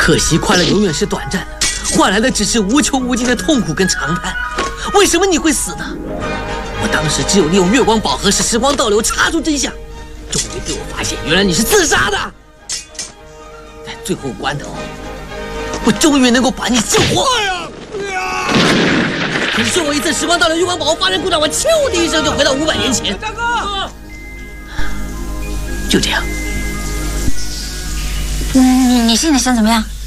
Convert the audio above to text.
可惜快乐永远是短暂的，换来的只是无穷无尽的痛苦跟长叹。为什么你会死呢？我当时只有利用月光宝盒使时光倒流，查出真相，终于被我发现，原来你是自杀的。在最后关头，我终于能够把你救活。可是顺我一次时光倒流，月光宝盒发生故障，我咻的一声就回到500年前。大哥，就这样。 你现在想怎么样？